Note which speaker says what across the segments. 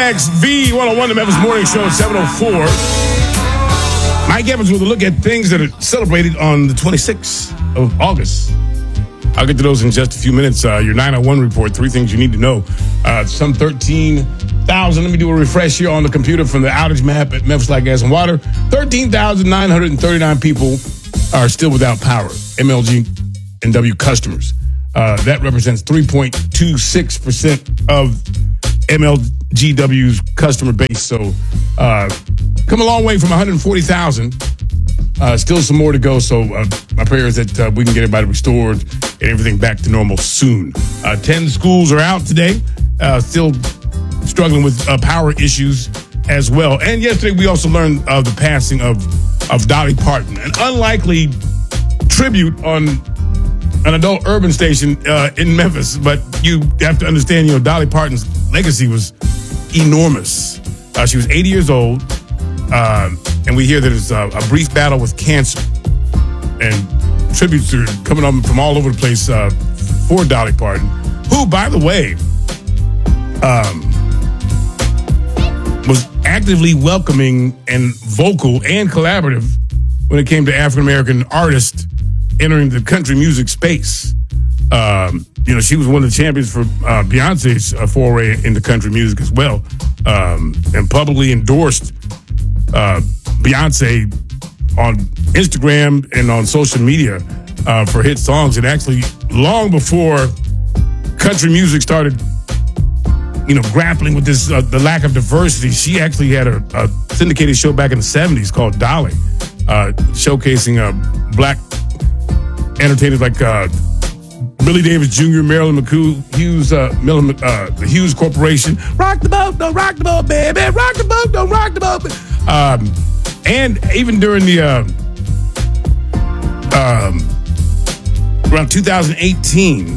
Speaker 1: WXV 101, the Memphis Morning Show at 7:04. Mike Evans with a look at things that are celebrated on the 26th of August. I'll get to those in just a few minutes. Your 901 report, 3 things you need to know. Some 13,000. Let me do a refresh here on the computer from the outage map at Memphis Light, Gas, and Water. 13,939 people are still without power. MLG and W customers. That represents 3.26% of MLGW's customer base. So come a long way from 140,000. Still some more to go. So my prayer is that we can get everybody restored and everything back to normal soon. 10 schools are out today, still struggling with power issues as well. And yesterday we also learned of the passing of Dolly Parton, an unlikely tribute on an adult urban station in Memphis. But you have to understand, Dolly Parton's legacy was enormous. She was 80 years old, and we hear that it's a brief battle with cancer. And tributes are coming up from all over the place for Dolly Parton, who, by the way, was actively welcoming and vocal and collaborative when it came to African-American artists entering the country music space. She was one of the champions for Beyonce's foray into country music as well, and publicly endorsed Beyonce on Instagram and on social media for hit songs. And actually, long before country music started, grappling with this the lack of diversity, she actually had a syndicated show back in the 70s called Dolly, showcasing black entertainers like Billy Davis Jr., Marilyn McCoo, Hughes, the Hughes Corporation. Rock the boat, don't rock the boat, baby. Rock the boat, don't rock the boat. And even during the around 2018,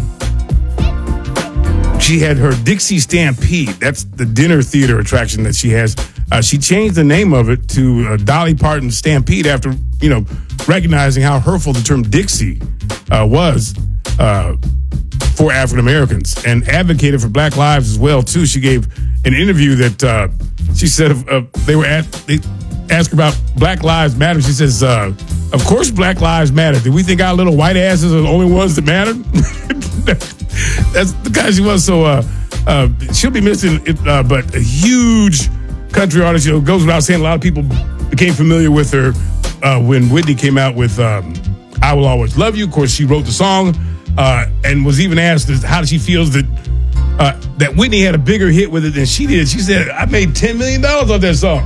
Speaker 1: she had her Dixie Stampede. That's the dinner theater attraction that she has. She changed the name of it to Dolly Parton Stampede after, recognizing how hurtful the term Dixie was for African Americans, and advocated for Black lives as well too. She gave an interview that she said they asked her about Black Lives Matter. She says, "Of course, Black lives matter. Did we think our little white asses are the only ones that mattered?" That's the kind she was. So she'll be missing it, but a huge country artist. Goes without saying, a lot of people became familiar with her when Whitney came out with "I Will Always Love You." Of course, she wrote the song and was even asked how she feels that Whitney had a bigger hit with it than she did. She said, "I made $10 million off that song."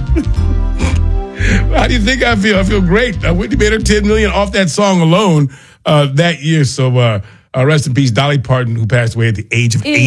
Speaker 1: How do you think I feel? I feel great. Whitney made her $10 million off that song alone that year. So rest in peace, Dolly Parton, who passed away at the age of 80.